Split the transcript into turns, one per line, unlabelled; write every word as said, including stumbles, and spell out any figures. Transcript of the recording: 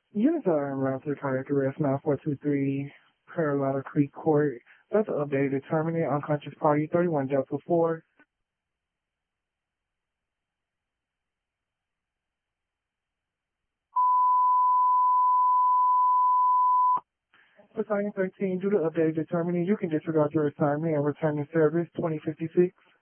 Units are en route to cardiac arrest nine four two three Carolina Creek Court. That's the updated determinant. Unconscious party thirty-one Delta four. Battalion thirteen, due to updated determinant, you can disregard your assignment and return to service twenty fifty-six.